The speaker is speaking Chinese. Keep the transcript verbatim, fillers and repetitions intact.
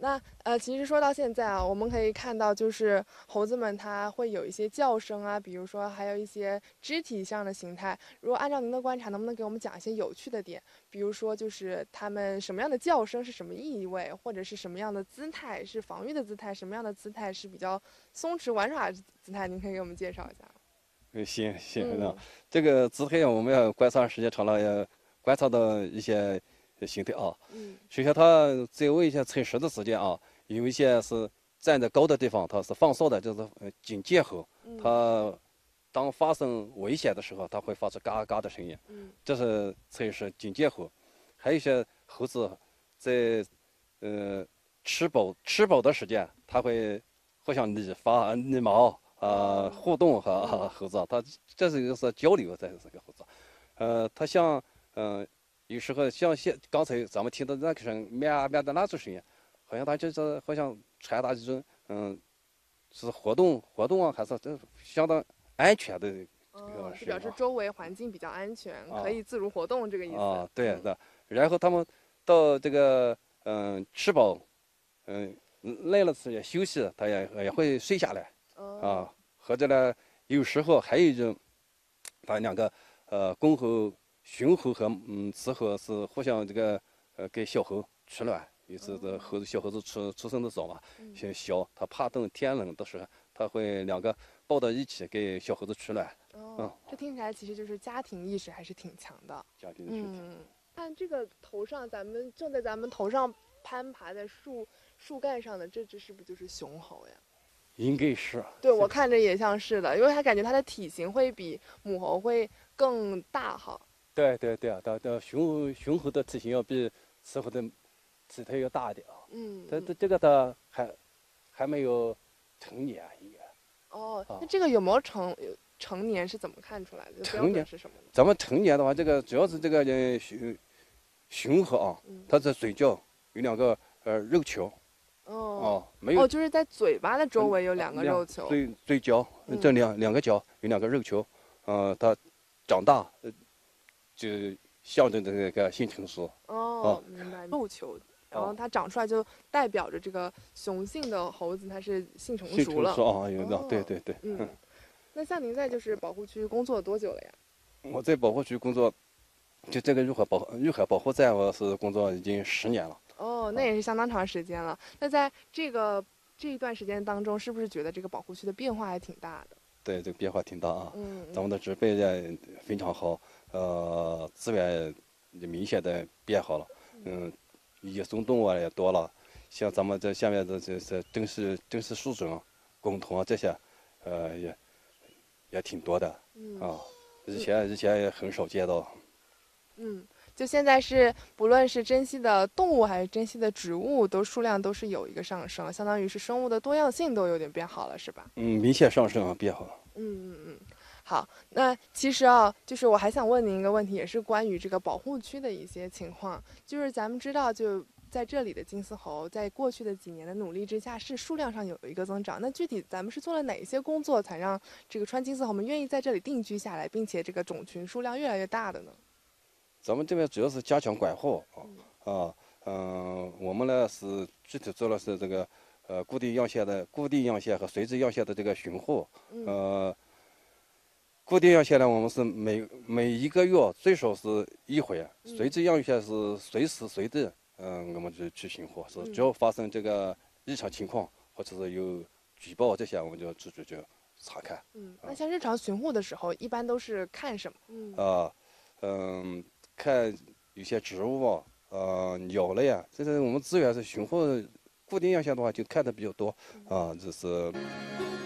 那呃，其实说到现在啊，我们可以看到，就是猴子们它会有一些叫声啊，比如说还有一些肢体上的形态。如果按照您的观察，能不能给我们讲一些有趣的点？比如说，就是它们什么样的叫声是什么意味，或者是什么样的姿态是防御的姿态，什么样的姿态是比较松弛玩耍的姿态？您可以给我们介绍一下。 嗯，行行，那嗯这个姿态我们要观察时间长了，要观察到一些形态啊。 嗯首先，它在危险测试的时间啊，有一些是站在高的地方，它是放哨的，就是呃警戒后， 嗯它当发生危险的时候，它会发出嘎嘎的声音， 嗯这是测试警戒后。还有一些猴子在呃吃饱吃饱的时间，它会互相理发理毛。呃，互动和、 嗯猴子，它这是一个是交流，在这个猴子，呃，它像，嗯、呃，有时候像现刚才咱们听到那个声喵喵的那种声音，好像它就是好像传达一种，嗯，是活动活动啊，还是这相当安全的一哦，就个声音啊表示周围环境比较安全，可啊以自如活动这个意思。 啊，对嗯的。然后他们到这个嗯吃饱，嗯累了时间休息，它也也会睡下来。 哦啊，或者呢，有时候还有一种，它两个呃公猴、雄猴和嗯雌猴是互相这个呃给小猴取暖。有时这猴子小猴子出出生的早嘛， 嗯小小，它怕冻天冷的时候，它会两个抱到一起给小猴子取暖。嗯， 哦，这听起来其实就是家庭意识还是挺强的。 家庭的事情。 嗯，看这个头上，咱们正在咱们头上攀爬在树树干上的这只是不是就是雄猴呀？ 应该是。 对，我看着也像是的，因为它感觉它的体型会比母猴会更大哈。 对对对啊，它它雄猴雄猴的体型要比雌猴的体态要大一点啊。 嗯， 它它这个它还还没有成年应该。 哦， 啊那这个有没有成成年是怎么看出来的？标成年准是什么呢？ 咱们成年的话，这个主要是这个呃雄雄猴啊， 嗯， 它的嘴角有两个呃肉球。 哦哦，没有哦，就是在嘴巴的周围有两个肉球。 嘴嘴角嗯这两两个角有两个肉球，呃，它长大呃就象征着这个性成熟。 哦，明白，肉球，然后哦它长出来就代表着这个雄性的猴子它是性成性成熟了。 熟啊，有的， 哦对对对。 嗯，那像您在就是保护区工作多久了呀？ 我在保护区工作，就这个入河保入河保护站，我是工作已经十年了。 哦，那也是相当长时间了。那在这个这一段时间当中，是不是觉得这个保护区的变化还挺大的？ 对，这个变化挺大啊。 嗯咱们的植被也非常好，呃，资源也明显的变好了。嗯，野生动物也多了，像咱们这下面的这这真是真是树种、滚桐啊这些，呃，也也挺多的嗯啊。以前以前也很少见到。 嗯，就现在是不论是珍稀的动物还是珍稀的植物，都数量都是有一个上升，相当于是生物的多样性都有点变好了，是吧？ 嗯，明显上升啊，变好了。 嗯嗯嗯，好，那其实啊，就是我还想问您一个问题，也是关于这个保护区的一些情况。就是咱们知道，就在这里的金丝猴，在过去的几年的努力之下，是数量上有一个增长。那具体咱们是做了哪一些工作，才让这个川金丝猴们愿意在这里定居下来，并且这个种群数量越来越大的呢？ 咱们这边主要是加强管护啊，啊，嗯，我们呢是具体做的是这个呃固定样线的固定样线和随机样线的这个巡护。呃，固定样线呢，我们是每每一个月最少是一回，随机样线是随时随地，嗯，我们就去巡护，是只要发生这个异常情况或者是有举报这些，我们就直接就查看。 嗯，那像日常巡护的时候，一般都是看什么？嗯啊，嗯。看有些植物啊，呃，鸟类啊，这是我们资源是巡护固定样线的话，就看的比较多啊，就是。